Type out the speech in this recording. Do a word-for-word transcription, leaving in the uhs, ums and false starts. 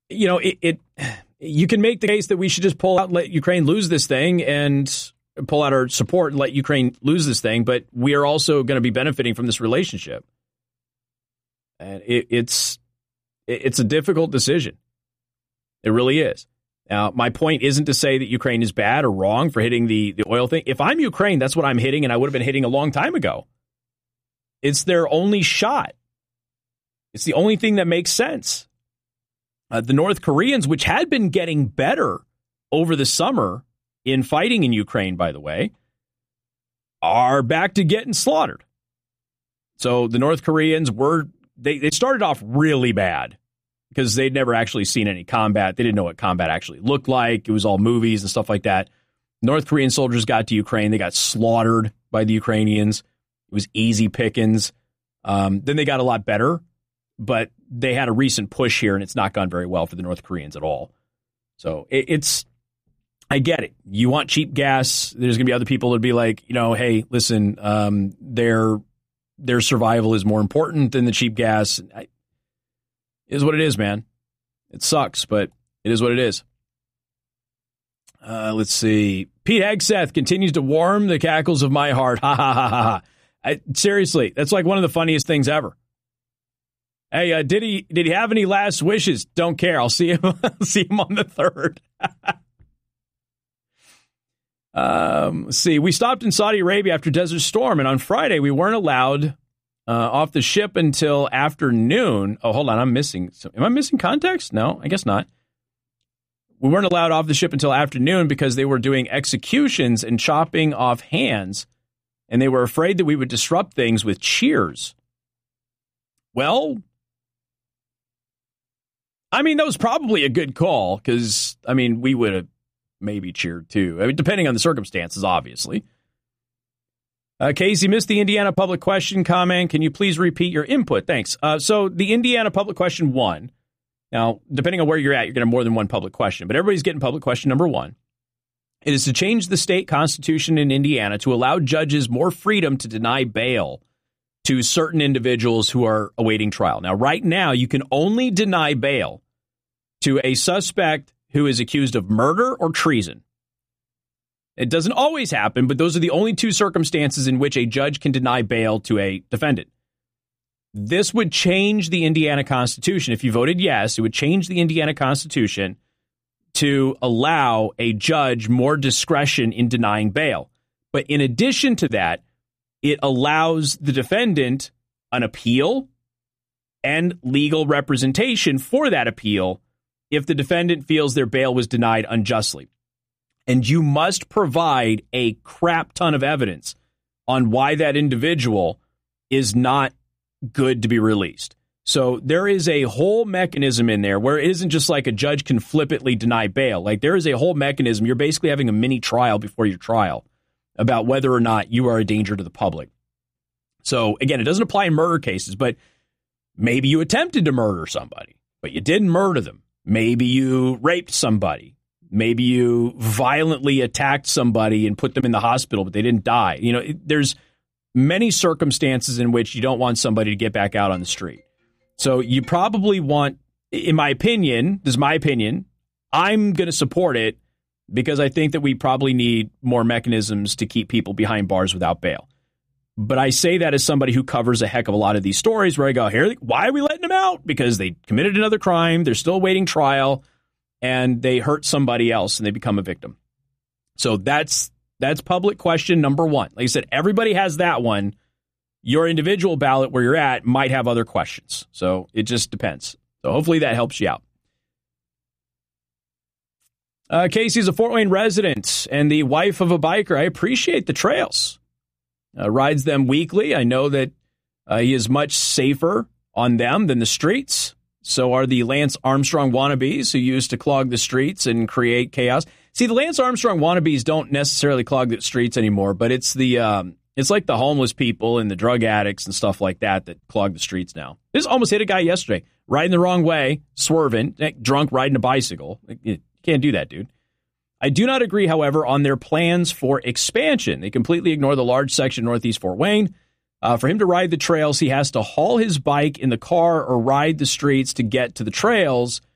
you know, it, it you can make the case that we should just pull out and let Ukraine lose this thing and pull out our support and let Ukraine lose this thing. But we are also going to be benefiting from this relationship. And it, it's it's a difficult decision. It really is. Now, my point isn't to say that Ukraine is bad or wrong for hitting the, the oil thing. If I'm Ukraine, that's what I'm hitting, and I would have been hitting a long time ago. It's their only shot. It's the only thing that makes sense. Uh, the North Koreans, which had been getting better over the summer in fighting in Ukraine, by the way, are back to getting slaughtered. So the North Koreans were, they, they started off really bad because they'd never actually seen any combat. They didn't know what combat actually looked like. It was all movies and stuff like that. North Korean soldiers got to Ukraine. They got slaughtered by the Ukrainians. It was easy pickings. Um, then they got a lot better, but they had a recent push here, and it's not gone very well for the North Koreans at all. So it, it's, I get it. You want cheap gas. There's going to be other people that be like, you know, hey, listen, um, their their survival is more important than the cheap gas. I, It is what it is, man. It sucks, but it is what it is. Uh, let's see. Pete Hegseth continues to warm the cackles of my heart. Ha ha ha ha ha. I, seriously, that's like one of the funniest things ever. Hey, uh, did he did he have any last wishes? Don't care. I'll see him. see him on the third. um, let's see. We stopped in Saudi Arabia after Desert Storm, and on Friday we weren't allowed Uh, off the ship until afternoon. Oh, hold on. I'm missing. Am I missing context? No, I guess not. We weren't allowed off the ship until afternoon because they were doing executions and chopping off hands, and they were afraid that we would disrupt things with cheers. Well, I mean, that was probably a good call because, I mean, we would have maybe cheered too. I mean, depending on the circumstances, obviously. Uh, Casey, missed the Indiana public question comment. Can you please repeat your input? Thanks. Uh, so the Indiana public question one. Now, depending on where you're at, you're going to have more than one public question, but everybody's getting public question number one. It is to change the state constitution in Indiana to allow judges more freedom to deny bail to certain individuals who are awaiting trial. Now, right now, you can only deny bail to a suspect who is accused of murder or treason. It doesn't always happen, but those are the only two circumstances in which a judge can deny bail to a defendant. This would change the Indiana Constitution. If you voted yes, it would change the Indiana Constitution to allow a judge more discretion in denying bail. But in addition to that, it allows the defendant an appeal and legal representation for that appeal if the defendant feels their bail was denied unjustly. And you must provide a crap ton of evidence on why that individual is not good to be released. So there is a whole mechanism in there where it isn't just like a judge can flippantly deny bail. Like there is a whole mechanism. You're basically having a mini trial before your trial about whether or not you are a danger to the public. So again, it doesn't apply in murder cases, but maybe you attempted to murder somebody, but you didn't murder them. Maybe you raped somebody. Maybe you violently attacked somebody and put them in the hospital, but they didn't die. You know, it, there's many circumstances in which you don't want somebody to get back out on the street. So you probably want, in my opinion, this is my opinion, I'm going to support it because I think that we probably need more mechanisms to keep people behind bars without bail. But I say that as somebody who covers a heck of a lot of these stories where I go, here, why are we letting them out? Because they committed another crime. They're still awaiting trial. And they hurt somebody else and they become a victim. So that's that's public question number one. Like I said, everybody has that one. Your individual ballot where you're at might have other questions. So it just depends. So hopefully that helps you out. Uh, Casey's a Fort Wayne resident and the wife of a biker. I appreciate the trails. Uh, rides them weekly. I know that uh, he is much safer on them than the streets. So are the Lance Armstrong wannabes who used to clog the streets and create chaos. See, the Lance Armstrong wannabes don't necessarily clog the streets anymore, but it's the um, it's like the homeless people and the drug addicts and stuff like that that clog the streets now. This almost hit a guy yesterday, riding the wrong way, swerving, drunk, riding a bicycle. You can't do that, dude. I do not agree, however, on their plans for expansion. They completely ignore the large section of Northeast Fort Wayne. Uh, for him to ride the trails, he has to haul his bike in the car or ride the streets to get to the trails.